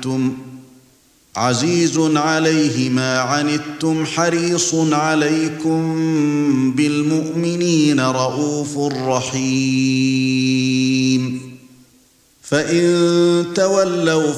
عنتم عزيز عليه ما عنتم حريص عليكم بالمؤمنين رؤوف رحيم فإن تولوا